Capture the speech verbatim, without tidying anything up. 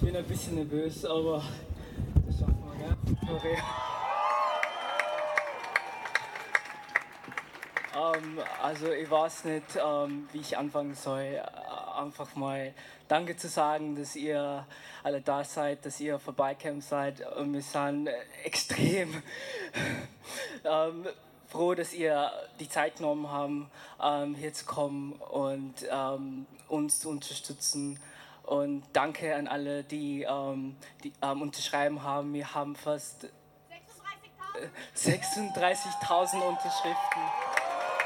bin ein bisschen nervös, aber das schaffen wir, gell? Victoria. Ähm, also ich weiß nicht, ähm, wie ich anfangen soll. Äh, Einfach mal Danke zu sagen, dass ihr alle da seid, dass ihr vorbeigekommen seid. Und wir sind äh, extrem ähm, froh, dass ihr die Zeit genommen habt, ähm, hier zu kommen und ähm, uns zu unterstützen. Und danke an alle, die, ähm, die ähm, unterschreiben haben. Wir haben fast sechsunddreißigtausend Unterschriften.